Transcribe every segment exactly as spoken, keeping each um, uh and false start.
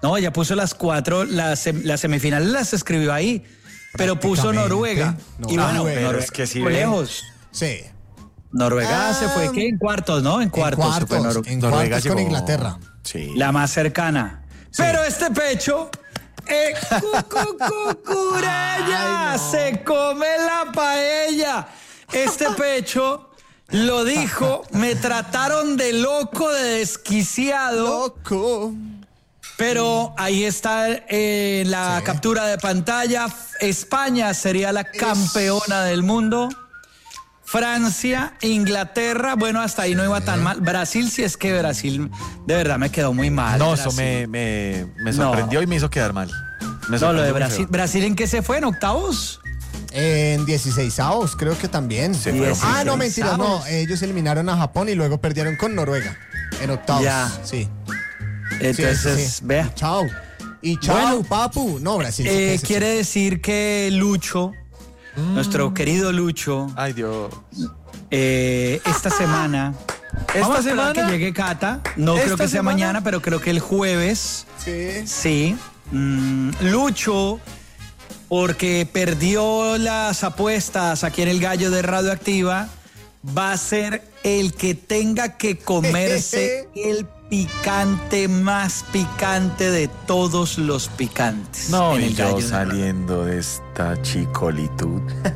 No, ella puso las cuatro, las, sem- las semifinales las escribió ahí, pero puso Noruega. No, y bueno, Noruega. Noruega Es que sí fue ve. lejos. Sí. Noruega Ah, se fue, ¿qué? En cuartos, ¿no? En En cuartos, se fue cuartos, Noruega. en Noruega cuartos con llegó- Inglaterra. Sí. La más cercana. Pero este pecho, eh, cu- cu- cucurella, Ay, no. se come la paella. Este pecho lo dijo, me trataron de loco, de desquiciado. Loco. Pero ahí está eh, la Sí. captura de pantalla. España sería la campeona del mundo. Francia, Inglaterra, bueno, hasta ahí no iba tan mal. Brasil, si es que Brasil de verdad me quedó muy mal. No, Brasil. eso me, me, me No. sorprendió y me hizo quedar mal. Me No, lo de sorprendió muy Brasil. feo. ¿Brasil en qué se fue? ¿En octavos? En dieciseisavos, creo que también. Se fueron. Ah, no, mentira, no. dieciseisavos. Ellos eliminaron a Japón y luego perdieron con Noruega. En octavos. Ya. Sí. Entonces, Sí, sí, sí. vea. Y chao. Y chao, Bueno, papu. No, Brasil. sí Eh, que es- quiere decir que Lucho, nuestro querido Lucho, Ay, Dios. eh, esta semana. ¿Esta Vamos a esperar semana? que llegue Cata. No ¿Esta creo que sea semana? mañana, pero creo que el jueves. Sí. Sí. Mm, Lucho, porque perdió las apuestas aquí en el Gallo de Radioactiva, va a ser el que tenga que comerse el picante más picante de todos los picantes. No, en y el yo Gallo de saliendo de esta chicolitud.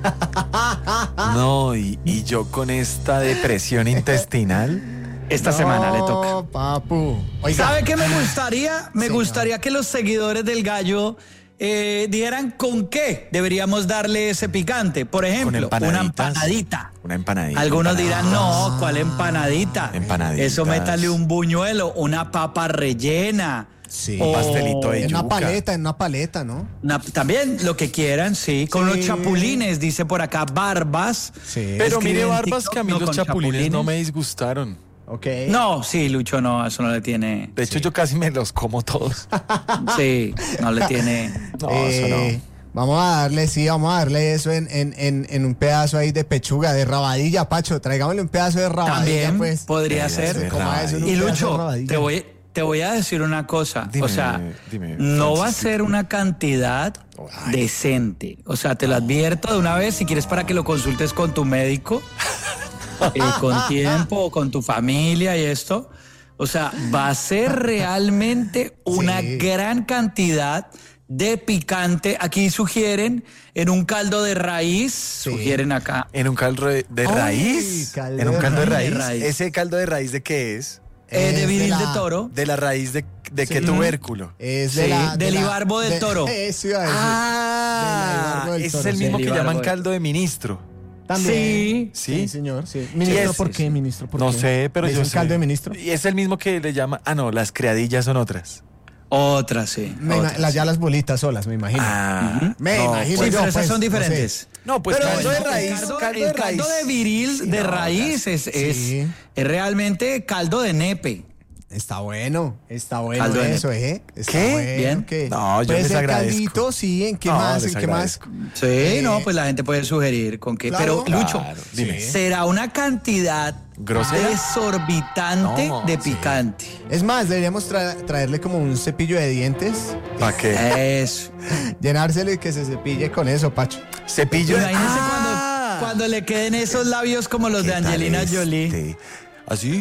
No, y, y yo con esta depresión intestinal. Esta semana le toca. No, papu. Oiga. ¿Sabe qué me gustaría? Me Señor. gustaría que los seguidores del Gallo eh, dieran con qué deberíamos darle ese picante. Por ejemplo, una empanaditas. empanadita. Una empanadita. Algunos empanada. dirán, no, ¿cuál empanadita? Empanaditas. Eso métale un buñuelo, una papa rellena. Sí. o Un pastelito de En una yuca. paleta, en una paleta, ¿no? una- también lo que quieran, sí. Con Sí. los chapulines, dice por acá, barbas. Sí. Pero Escribe mire, en Barbas, TikTok, que a mí no, los con chapulines, no chapulines. me disgustaron. Ok. No, sí, Lucho, no, eso no le tiene. De hecho, yo casi me los como todos. Sí, no le tiene. No, Eh, eso no. Vamos a darle, sí, vamos a darle eso en, en, en, en un pedazo ahí de pechuga, de rabadilla, Pacho. Traigámosle un pedazo de rabadilla, También pues. podría Podría ser. ser. Coma eso en un Y pedazo de Lucho, rabadilla. te voy, te voy a decir una cosa. Dime, o sea, dime, no va a Francisco. ser una cantidad Ay. decente. O sea, te lo advierto de una vez, si quieres para que lo consultes con tu médico, eh, con tiempo, con tu familia y esto. O sea, va a ser realmente una Sí. gran cantidad de picante. Aquí sugieren en un caldo de raíz, sugieren acá. En un caldo de, de Ay, raíz. caldo En un de caldo de raíz. raíz. De raíz. ¿Ese caldo de raíz de qué es? Eh, Es de de viril la- de toro. De la raíz de, de qué Sí. tubérculo. Es Sí, de la, de del la- Ibarbo del de- Toro. Eso iba a decir. Ah, Ibarbo del ese es Toro, el sí. mismo Del que Ibarbo llaman del- caldo de ministro. También. Sí. ¿Sí? señor. Sí. ¿Ministro es- por qué? ¿Ministro por No qué? sé, pero ¿Le yo dicen sé. caldo de ministro? Y es el mismo que le llama. Ah, no, las criadillas son otras. Otra, sí. Me otra, ima- las, sí. ya las bolitas solas, me imagino. Ah, Me no, imagino Sí, yo, pero esas pues, son no sé. diferentes. No, pues Pero caldo de el raíz. caldo, caldo el de caldo raíz. de viril, Sí, de no, raíz, es, es, Sí. es realmente caldo de nepe. Está bueno, está bueno Caldo de eso, ¿eh? Está ¿Qué? bueno, Bien. ¿qué? No, yo Puede les ser agradezco. caldito, sí, ¿en qué No, más? les ¿En qué más? agradezco. Sí, Eh, no, pues la gente puede sugerir con qué. Claro. Pero, Lucho, Claro, dime. será una cantidad ¿Grosera? desorbitante No, de sí. picante. Es más, deberíamos tra- traerle como un cepillo de dientes, ¿Para qué? Eso. llenárselo y que se cepille con eso, Pacho. Cepillo. Imagínense Ah. cuando, cuando le queden esos labios como los ¿Qué de tal Angelina este? Jolie. ¿Así?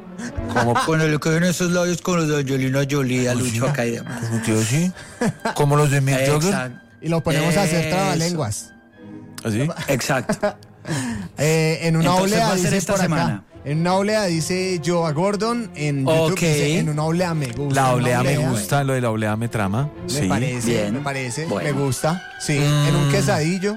Como cuando le queden esos labios como los de Angelina Jolie a Lucho acá y demás. ¿Cómo quedó así? ¿Como los de Mick Jagger? Exacto. Y lo ponemos a hacer Eso. trabalenguas. ¿Así? Exacto. Eh, en una Entonces oblea va a ser dice esta por acá. semana. En una oblea dice Joa Gordon. En YouTube Ok. dice, en una oblea me gusta. La en una oblea me oblea, gusta, lo de la oblea me trama. Me Sí. parece, Bien. me parece, Bueno. me gusta. Sí, en un quesadillo.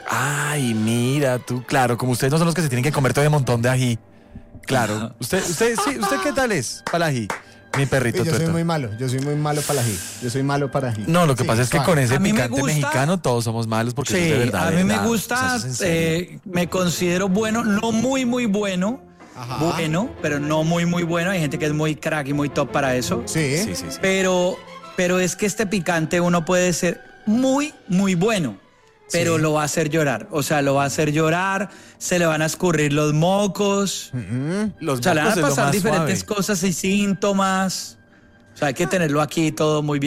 Ay, mira, tú, claro, como ustedes no son los que se tienen que comer todo el montón de ají. Claro. ¿Usted, usted, sí, ¿usted qué tal es para el ají? Mi perrito Yo soy tuerto. muy malo, yo soy muy malo para el ají. Yo soy malo para el ají. No, lo que Sí, pasa es que suave. con ese A mí me picante gusta- mexicano todos somos malos porque eso es de Sí, verdad. a mí de me verdad. gusta, O sea, eso es en serio. eh, me considero bueno, no muy, muy bueno. Ajá. Bueno, pero no muy, muy bueno. Hay gente que es muy crack y muy top para eso. Sí, Sí, sí, sí. Pero, pero es que este picante uno puede ser muy, muy bueno, pero Sí. lo va a hacer llorar. O sea, lo va a hacer llorar, se le van a escurrir los mocos. Los O sea, le van mocos a es lo pasar más diferentes suave. cosas y síntomas. O sea, hay que tenerlo aquí todo muy bien.